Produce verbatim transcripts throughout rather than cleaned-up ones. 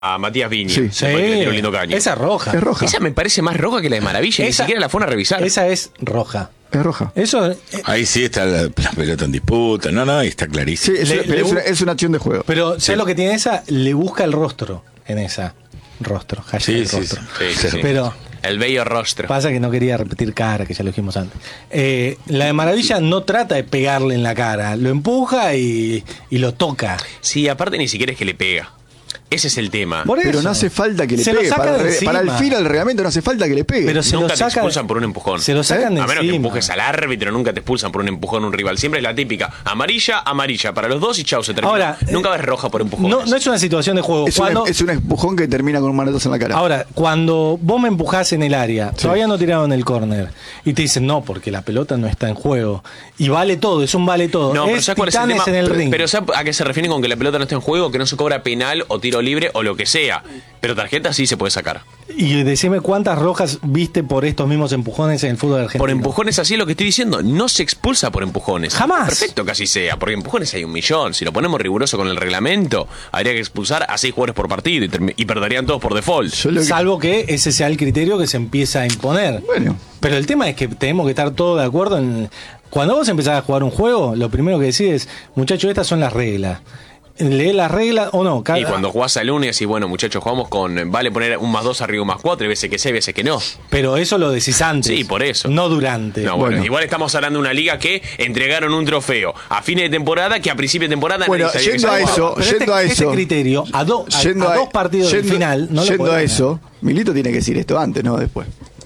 a Matías Viña. Sí. Sí. Un lindo caño. Esa es roja. Es roja. Esa me parece más roja que la de Maravilla. Esa, Ni siquiera la fueron a revisar. Esa es roja. Es roja. Eso. Ahí sí está la, la pelota en disputa. No, no, ahí está clarísimo. Sí, es, Le- pero le- es, una, es una acción de juego. Pero, ¿sabes Sí. lo que tiene esa? Le busca el rostro en esa. Rostro. Hashtag Sí, sí, rostro. Sí, sí, sí. Pero El bello rostro. pasa que no quería repetir cara, que ya lo dijimos antes. Eh, la de Maravilla no trata de pegarle en la cara. Lo empuja y, y lo toca. Sí, aparte ni siquiera es que le pega. Ese es el tema. Por Pero eso. no hace falta que le Se lo pegue. saca Para, de el re- encima. para el fin al reglamento no hace falta que le pegue. Pero se Nunca lo te saca, expulsan por un empujón. Se lo sacan de A menos que encima. empujes al árbitro, nunca te expulsan por un empujón a un rival. Siempre es la típica. Amarilla, amarilla. Para los dos y chau, se termina. Ahora, nunca eh, ves roja por empujones. No, no es una situación de juego. es, Cuando- un, es un empujón que termina con un manotazo en la cara. Ahora, cuando vos me empujás en el área, todavía no tiraron el córner, y te dicen, no, porque la pelota no está en juego, y vale todo, es un vale todo. No, pero es ¿sabes cuál es el Titanes tema? en el Pero- ring. Pero ¿sabes a qué se refieren con que la pelota no está en juego? Que no se cobra penal o tiro libre o lo que sea. Pero tarjeta sí se puede sacar. Y decime cuántas rojas viste por estos mismos empujones en el fútbol argentino. Por empujones así es lo que estoy diciendo. No se expulsa por empujones. Jamás. Perfecto que así sea. Porque empujones hay un millón. Si lo ponemos riguroso con el reglamento, habría que expulsar a seis jugadores por partido y, termi- y perderían todos por default. Yo lo que- Salvo que ese sea el criterio que se empieza a imponer. Bueno. Pero el tema es que tenemos que estar todos de acuerdo en... Cuando vos empezás a jugar un juego, lo primero que decís es, muchachos, estas son las reglas. Lee las reglas o no. Cada... Y cuando jugás al lunes y bueno, muchachos, jugamos con. Vale poner un más dos arriba, un más cuatro, y veces que sí, y veces que no. Pero eso lo decís antes. Sí, por eso. No durante. No, bueno, Bueno. igual estamos hablando de una liga que entregaron un trofeo a fines de temporada que a principio de temporada Bueno, nadie sabía que yendo a se jugaba. eso, Pero yendo este, a este eso. criterio, a, do- a- Yendo a dos partidos yendo- del final, no lo Yendo podés a ganar. eso, Milito tiene que decir esto antes, no después.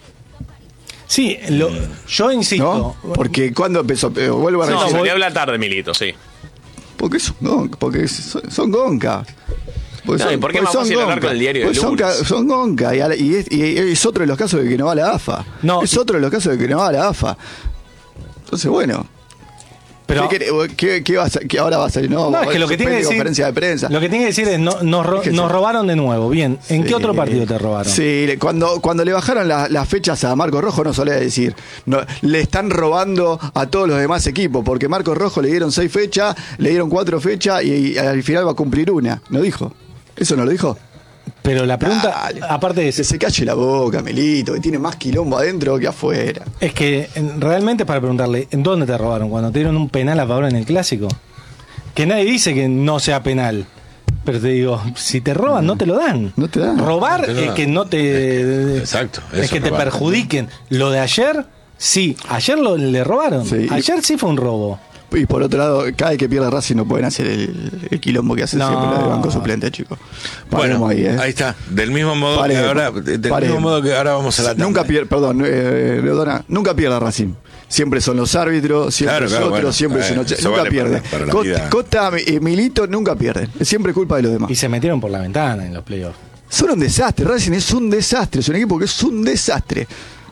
Sí, lo- yo insisto. ¿No? Porque cuando empezó, eh, vuelvo a No, repetir. salió a hablar tarde, Milito, sí. Porque son, gon- porque son, son goncas. Porque No, ¿y por qué es más fácil hablar con el diario del Porque son, lunes? ca- son goncas. Y, a la- y es, y es otro de los casos de que no va la A F A. No, es y- otro de los casos de que no va la A F A. Entonces, bueno. Pero, ¿Qué, querés? ¿Qué- qué va a sa- qué ahora va a salir? No, no, es que lo que tiene que decir. conferencia de prensa. Lo que tiene que decir es: no, nos, ro- Es que nos sí. robaron de nuevo. Bien, ¿en qué Sí. otro partido te robaron? Sí, le- cuando, cuando le bajaron la- las fechas a Marco Rojo no solía decir, no, le están robando a todos los demás equipos, porque Marco Rojo le dieron seis fechas, le dieron cuatro fechas y, y al final va a cumplir una. ¿No dijo? ¿Eso no lo dijo? Pero la pregunta, Dale. aparte de Que eso, se calle la boca, Melito, que tiene más quilombo adentro que afuera. es que en- realmente es para preguntarle: ¿en dónde te robaron? Cuando te dieron un penal a favor en el clásico. Que nadie dice que no sea penal. Pero te digo, si te roban, no te lo dan. No te dan. Robar No te lo es dan. que no te. Exacto, Es eso que es te robar. perjudiquen. Lo de ayer, sí. Ayer lo, le robaron. Sí. Ayer sí fue un robo. Y por otro lado, cada vez que pierde Racing no pueden hacer el, el quilombo que hace No. siempre lo de banco suplente, chicos. Bueno, Paremos ahí, ¿eh? ahí está. Del mismo modo Pare- que ahora, del pare- mismo modo que ahora vamos a la tanda. Nunca pierde, perdón, eh, Leodona, nunca pierde Racing. Siempre son los árbitros, siempre Claro, es claro, otro, bueno, siempre eh, es un- eso nunca vale pierde. para- para la Cot- vida. Cota y Milito nunca pierden. Es siempre culpa de los demás. Y se metieron por la ventana en los playoffs. Son un desastre. Racing es un desastre. Es un equipo que es un desastre.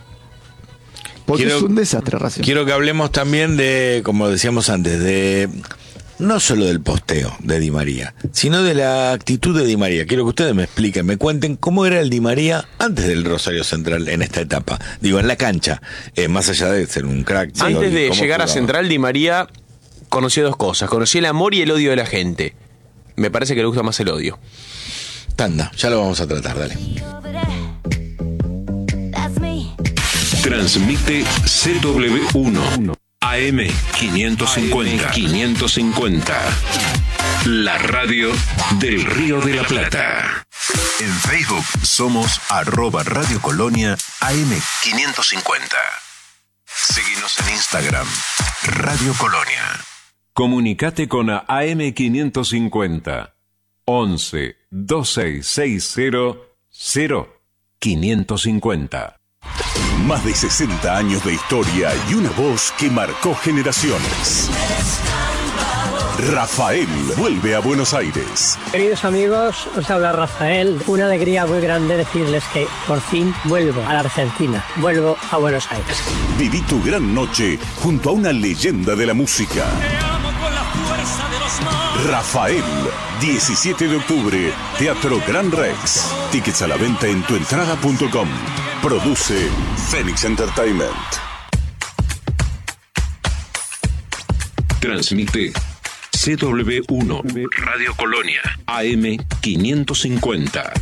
Porque Quiero- es un desastre, Racing. Quiero que hablemos también de, como decíamos antes, de no solo del posteo de Di María, sino de la actitud de Di María. Quiero que ustedes me expliquen, me cuenten cómo era el Di María antes del Rosario Central en esta etapa. Digo, en la cancha, eh, más allá de ser un crack. digo, Antes de ¿cómo llegar a jugaba? Central, Di María conoció dos cosas. Conoció el amor y el odio de la gente. Me parece que le gusta más el odio. Tanda, ya lo vamos a tratar, dale. Transmite C W uno A M quinientos cincuenta. quinientos cincuenta. La radio del Río de la Plata. En Facebook somos arroba Radio Colonia A M quinientos cincuenta. Seguinos en Instagram, Radio Colonia. Comunicate con A M quinientos cincuenta. once veintiséis sesenta cero quinientos cincuenta. Más de sesenta años de historia y una voz que marcó generaciones. Rafael vuelve a Buenos Aires. Queridos amigos, os habla Rafael. Una alegría muy grande decirles que por fin vuelvo a la Argentina. Vuelvo a Buenos Aires. Viví tu gran noche junto a una leyenda de la música. Rafael, diecisiete de octubre, Teatro Gran Rex. Tickets a la venta en tuentrada punto com. Produce Phoenix Entertainment. Transmite C W uno, Radio Colonia, A M quinientos cincuenta.